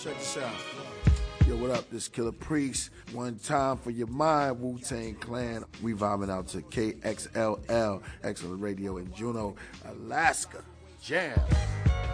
Check this out. Yo, what up? This Killer Priest. One time for your mind, Wu-Tang Clan. We vibing out to KXLL, Excellent Radio in Juneau, Alaska. Jam.